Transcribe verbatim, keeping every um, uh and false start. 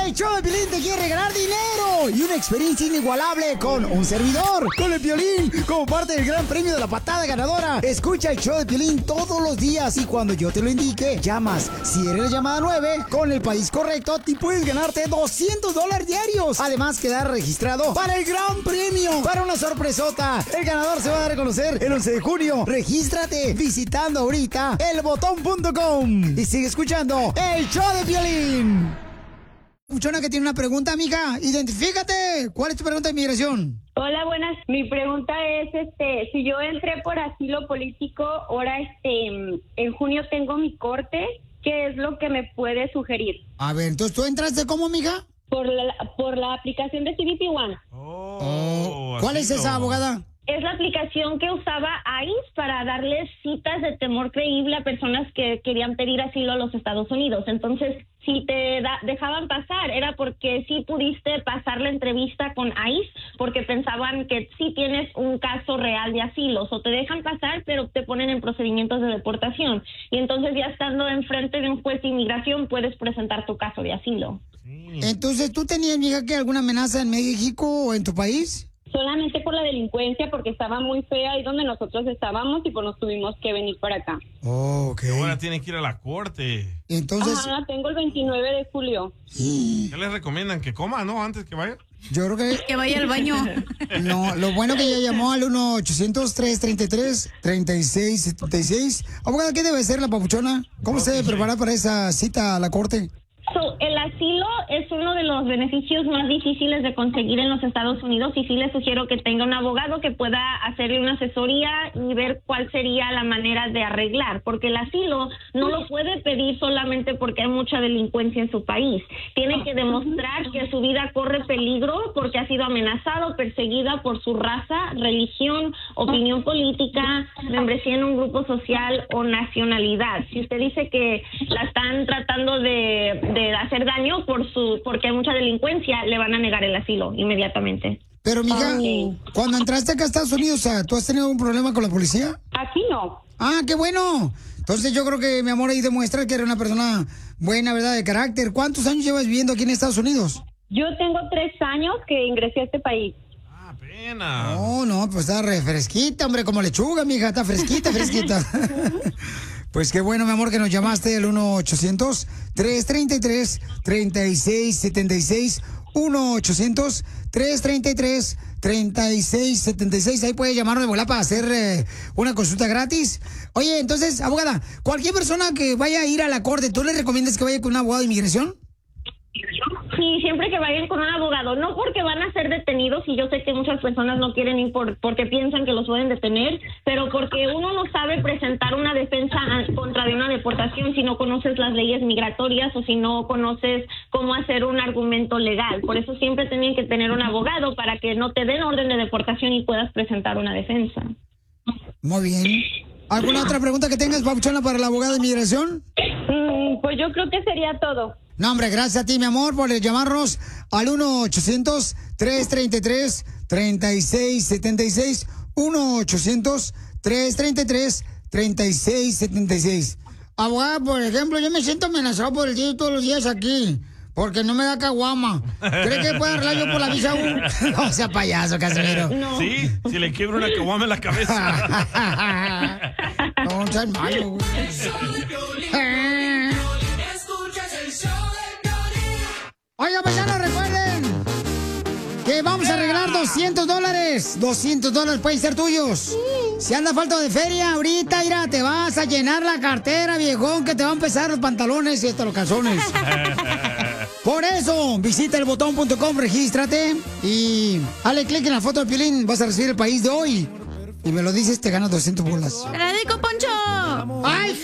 El show de Piolín te quiere regalar dinero y una experiencia inigualable con un servidor, con el Piolín, como parte del gran premio de la patada ganadora. Escucha el show de Piolín todos los días y cuando yo te lo indique, llamas. Si eres la llamada nueve, con el país correcto, te puedes ganarte doscientos dólares diarios. Además, quedar registrado para el gran premio, para una sorpresota. El ganador se va a dar a conocer el once de junio. Regístrate visitando ahorita el botón punto com y sigue escuchando el show de Piolín. Muchona que tiene una pregunta, amiga. Identifícate. ¿Cuál es tu pregunta de inmigración? Hola, buenas. Mi pregunta es, este, si yo entré por asilo político, ahora, este, en junio tengo mi corte, ¿qué es lo que me puede sugerir? A ver, entonces, ¿tú entraste cómo, amiga? Por la, por la aplicación de C B P One. Oh, oh, ¿cuál es esa, abogada? Es la aplicación que usaba ICE para darles citas de temor creíble a personas que querían pedir asilo a los Estados Unidos. Entonces, si te da, dejaban pasar, era porque sí pudiste pasar la entrevista con ICE, porque pensaban que sí tienes un caso real de asilo. O te dejan pasar, pero te ponen en procedimientos de deportación. Y entonces, ya estando enfrente de un juez de inmigración, puedes presentar tu caso de asilo. Entonces, ¿tú tenías, mija, que alguna amenaza en México o en tu país? Solamente por la delincuencia, porque estaba muy fea ahí donde nosotros estábamos y pues nos tuvimos que venir para acá. Oh, ok. Y ahora tienen que ir a la corte. Entonces... Ajá, tengo el veintinueve de julio. ¿Qué les recomiendan? ¿Que coma, no? Antes que vaya. Yo creo que... Que vaya al baño. No, lo bueno que ella llamó al uno ochocientos, trescientos treinta y tres, treinta y seis setenta y seis. Abogada, ¿qué debe ser la papuchona? ¿Cómo se debe preparar para esa cita a la corte? So, el asilo es uno de los beneficios más difíciles de conseguir en los Estados Unidos y sí le sugiero que tenga un abogado que pueda hacerle una asesoría y ver cuál sería la manera de arreglar, porque el asilo no lo puede pedir solamente porque hay mucha delincuencia en su país. Tiene que demostrar que su vida corre peligro porque ha sido amenazado, perseguida por su raza, religión, opinión política, membresía en un grupo social o nacionalidad. Si usted dice que la están tratando de, de de hacer daño por su porque hay mucha delincuencia, le van a negar el asilo inmediatamente. Pero, mija, okay. Cuando entraste acá a Estados Unidos, o sea, ¿tú has tenido un problema con la policía? Aquí no. Ah, qué bueno. Entonces yo creo que, mi amor, ahí demuestra que eres una persona buena, ¿verdad?, de carácter. ¿Cuántos años llevas viviendo aquí en Estados Unidos? Yo tengo tres años que ingresé a este país. Ah, pena. No, no, pues está re fresquita, hombre, como lechuga, mija, está fresquita, fresquita. Pues qué bueno, mi amor, que nos llamaste al uno ochocientos, trescientos treinta y tres, treinta y seis setenta y seis. uno ochocientos, trescientos treinta y tres, treinta y seis setenta y seis. Ahí puedes llamarnos de volada para hacer eh, una consulta gratis. Oye, entonces, abogada, cualquier persona que vaya a ir a la corte, ¿tú le recomiendas que vaya con un abogado de inmigración? Sí, siempre que vayan con un abogado, no porque van a ser detenidos, y yo sé que muchas personas no quieren ir por, porque piensan que los pueden detener, pero porque uno no sabe presentar una defensa contra de una deportación si no conoces las leyes migratorias o si no conoces cómo hacer un argumento legal. Por eso siempre tienen que tener un abogado para que no te den orden de deportación y puedas presentar una defensa. Muy bien. ¿Alguna otra pregunta que tengas, papuchona, para la abogada de inmigración? Mm, pues yo creo que sería todo. No, hombre, gracias a ti, mi amor, por llamarnos al uno ochocientos, trescientos treinta y tres, treinta y seis setenta y seis. uno ochocientos, trescientos treinta y tres, treinta y seis setenta y seis. Abogada, por ejemplo, yo me siento amenazado por el día todos los días aquí, porque no me da caguama. ¿Cree que puedo arreglar yo por la visa U? No sea payaso, Casimiro. No. Sí, si le quiebro una caguama en la cabeza. No, seas malo, güey. Oiga, paisanos, recuerden que vamos a arreglar doscientos dólares. doscientos dólares pueden ser tuyos. Si anda falta de feria, ahorita, mira, te vas a llenar la cartera, viejón, que te van a empezar los pantalones y hasta los calzones. Por eso, visita el botón punto com, regístrate y dale clic en la foto de Piolín. Vas a recibir el país de hoy. Y me lo dices, te ganas doscientos bolas. ¡Te la dedico, Poncho! ¡Ay!